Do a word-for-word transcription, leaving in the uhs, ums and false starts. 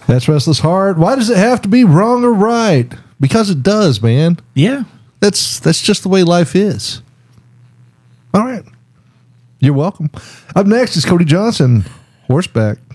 That's Restless Heart. Why does it have to be wrong or right? Because it does, man. Yeah. That's that's just the way life is. All right. You're welcome. Up next is Cody Johnson, Horseback.